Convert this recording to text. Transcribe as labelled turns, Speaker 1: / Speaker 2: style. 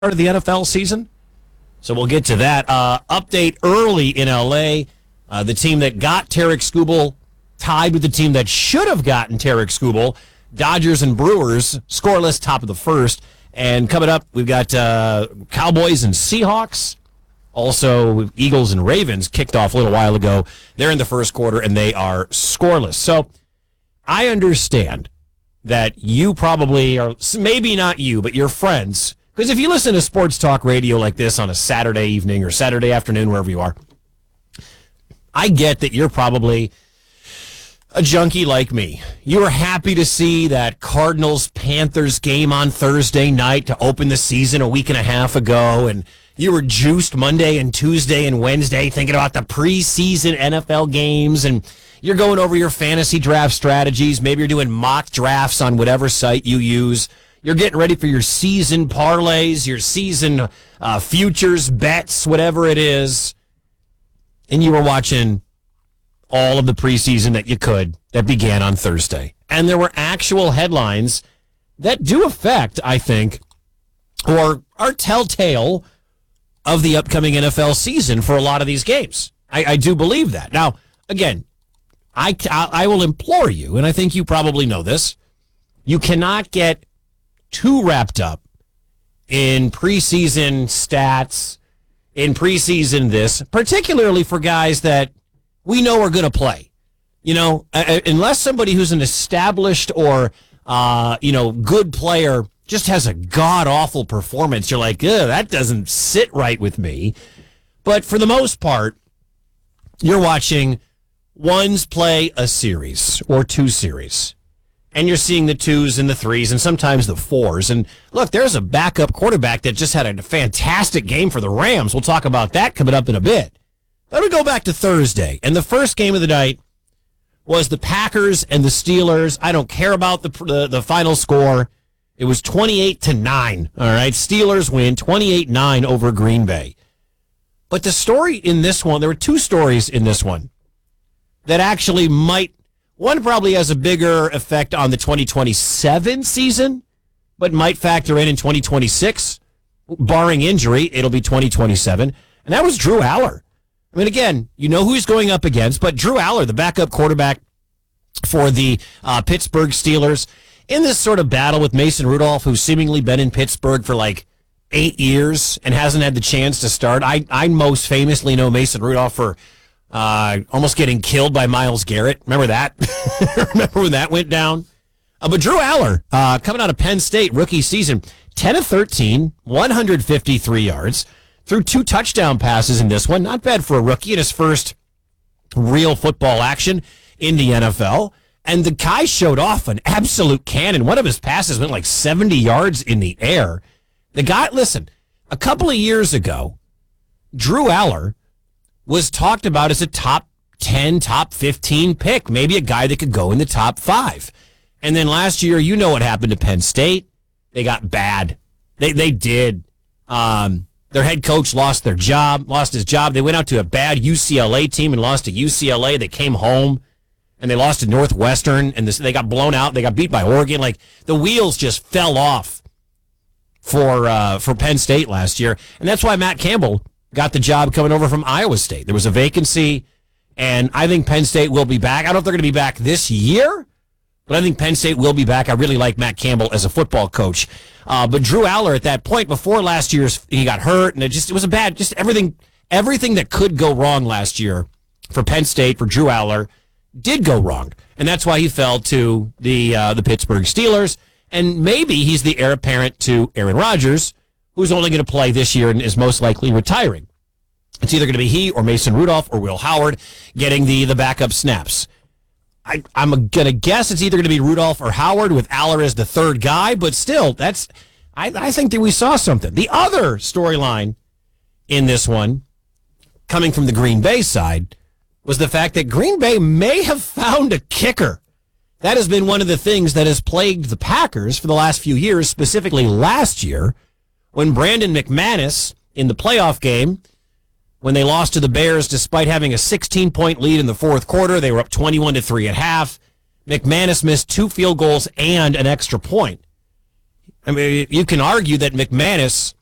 Speaker 1: of the NFL season. So we'll get to that. Update early in L.A. The team that got Tarek Skubal tied with the team that should have gotten Tarek Skubal. Dodgers and Brewers, scoreless, top of the first. And coming up, we've got Cowboys and Seahawks. Also, Eagles and Ravens kicked off a little while ago. They're in the first quarter, and they are scoreless. So I understand that you probably are, maybe not you, but your friends, because if you listen to sports talk radio like this on a Saturday evening or Saturday afternoon, wherever you are, I get that you're probably a junkie like me. You were happy to see that Cardinals-Panthers game on Thursday night to open the season a week and a half ago, and you were juiced Monday and Tuesday and Wednesday thinking about the preseason NFL games, and you're going over your fantasy draft strategies. Maybe you're doing mock drafts on whatever site you use. You're getting ready for your season parlays, your season futures, bets, whatever it is. And you were watching all of the preseason that you could that began on Thursday. And there were actual headlines that do affect, I think, or are telltale of the upcoming NFL season for a lot of these games. I do believe that. Now, again, I will implore you, and I think you probably know this, you cannot get too wrapped up in preseason stats, in preseason this, particularly for guys that we know are going to play. You know, unless somebody who's an established or, good player just has a god-awful performance, you're like, ugh, that doesn't sit right with me. But for the most part, you're watching ones play a series or two series. And you're seeing the twos and the threes and sometimes the fours. And look, there's a backup quarterback that just had a fantastic game for the Rams. We'll talk about that coming up in a bit. Let me go back to Thursday. And the first game of the night was the Packers and the Steelers. I don't care about the final score. It was 28-9. All right, Steelers win 28-9 over Green Bay. But the story in this one, there were two stories in this one that actually might. One probably has a bigger effect on the 2027 season, but might factor in 2026. Barring injury, it'll be 2027. And that was Drew Aller. I mean, again, you know who he's going up against, but Drew Aller, the backup quarterback for the Pittsburgh Steelers, in this sort of battle with Mason Rudolph, who's seemingly been in Pittsburgh for like 8 years and hasn't had the chance to start. I most famously know Mason Rudolph for almost getting killed by Myles Garrett. Remember that? Remember when that went down? But Drew Aller, coming out of Penn State, rookie season, 10 of 13, 153 yards, threw 2 touchdown passes in this one. Not bad for a rookie in his first real football action in the NFL. And the guy showed off an absolute cannon. One of his passes went like 70 yards in the air. The guy, listen, a couple of years ago, Drew Aller was talked about as a top 10, top 15 pick, maybe a guy that could go in the top 5. And then last year, you know what happened to Penn State. They got bad. They did. Their head coach lost his job. They went out to a bad UCLA team and lost to UCLA. They came home, and they lost to Northwestern, and they got blown out. They got beat by Oregon. Like, the wheels just fell off for Penn State last year. And that's why Matt Campbell got the job coming over from Iowa State. There was a vacancy, and I think Penn State will be back. I don't know if they're going to be back this year, but I think Penn State will be back. I really like Matt Campbell as a football coach. But Drew Aller at that point, before last year's, he got hurt, and it was a bad, just everything that could go wrong last year for Penn State, for Drew Aller, did go wrong. And that's why he fell to the Pittsburgh Steelers. And maybe he's the heir apparent to Aaron Rodgers, who's only going to play this year and is most likely retiring. It's either going to be he or Mason Rudolph or Will Howard getting the backup snaps. I'm going to guess it's either going to be Rudolph or Howard with Aller as the third guy, but still, I think that we saw something. The other storyline in this one, coming from the Green Bay side, was the fact that Green Bay may have found a kicker. That has been one of the things that has plagued the Packers for the last few years, specifically last year, when Brandon McManus, in the playoff game, when they lost to the Bears despite having a 16-point lead in the fourth quarter, they were up 21-3 at half. McManus missed 2 field goals and an extra point. I mean, you can argue that McManus